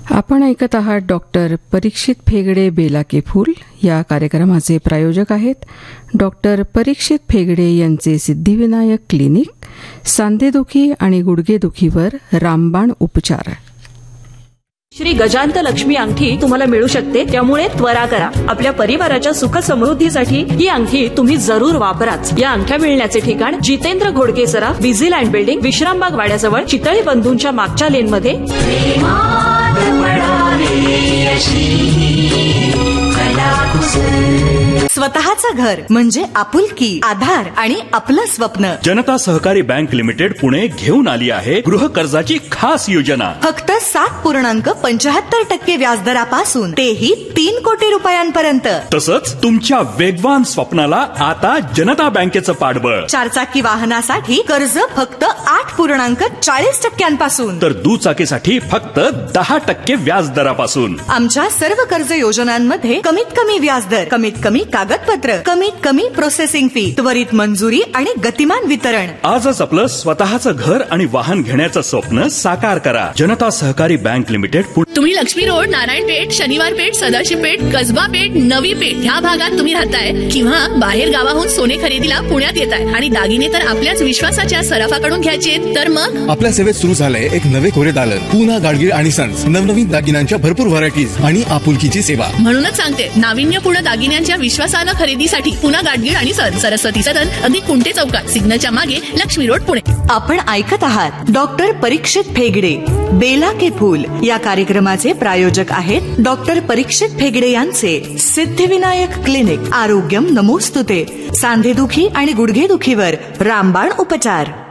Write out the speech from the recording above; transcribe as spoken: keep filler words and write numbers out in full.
आपण ऐकत आहात डॉक्टर परीक्षित फेगडे बेला के फूल या कार्यक्रमाचे प्रायोजक आहेत डॉक्टर परीक्षित फेगडे यांचे सिद्धिविनायक क्लिनिक, सांधेदुखी आणि गुडघेदुखीवर रामबाण उपचार. श्री गजांत लक्ष्मी अंगठी तुम्हाला मिळू शकते, त्यामुळे त्वरा करा. आपल्या परिवाराच्या सुख समृद्धीसाठी ही अंगठी तुम्ही जरूर वापराच. या अंगठ्या मिळण्याचे ठिकाण जितेंद्र घोडके सराफ, बिझीलँड बिल्डिंग, विश्रामबाग वाड्याजवळ, चितळी बंधूंच्या मागच्या लेनमध्ये. स्वतःचं घर म्हणजे आपुलकी, आधार आणि आपलं स्वप्न. जनता सहकारी बँक लिमिटेड पुणे घेऊन आली आहे गृह कर्जाची खास योजना. फक्त सात पूर्णांक पंचाहत्तर टक्के व्याजदरापासून तेही तीन कोटी रुपयांपर्यंत. तसंच तुमच्या वेगवान स्वप्नाला आता जनता बँकेचं पाठबळ. चारचाकी वाहनासाठी कर्ज फक्त आठ पूर्णांक चाळीस टक्क्यांपासून, तर दुचाकीसाठी फक्त दहा टक्के व्याजदरापासून. आमच्या सर्व कर्ज योजनांमध्ये कमीत कमी व्याजदर, कमीत कमी कागदपत्र, कमीत कमी प्रोसेसिंग फी, त्वरित मंजुरी आणि गतिमान वितरण. आजच आपलं स्वतःचं घर आणि वाहन घेण्याचं स्वप्न साकार करा. जनता सहकारी बँक लिमिटेड. तुम्ही लक्ष्मी रोड, नारायणपेठ, शनिवार पेठ, सदाशिव पेठ, कसबा पेठ, नवी पेठ ह्या भागात तुम्ही राहताय किंवा बाहेर गावाहून सोने खरेदीला पुण्यात येताय आणि दागिने तर आपल्याच विश्वासाच्या सराफाकडून घ्यायचे, तर मग आपल्या सेवेत सुरू झालंय एक नवे कोरे दालन, पुना गाडगीळ आणि सन्स. नवनवीन दागिन्यांच्या भरपूर व्हरायटीज आणि आपुलकीची सेवा. म्हणूनच सांगते, नाविन्यपूर्ण दागिन्यांच्या विश्वासानं खरेदीसाठी पुना गाडगीळ आणि सन्स, सरस्वती सदन, अगदी कुंटे चौकात, सिग्नलच्या मागे, लक्ष्मी रोड, पुणे. आपण ऐकत आहात डॉक्टर परीक्षित फेगडे बेला के फूल या कार्यक्रमाचे प्रायोजक आहेत डॉक्टर परीक्षित फेगडे यांचे सिद्धिविनायक क्लिनिक. आरोग्यम नमोस्तुते. सांधेदुखी आणि गुडघेदुखीवर रामबाण उपचार.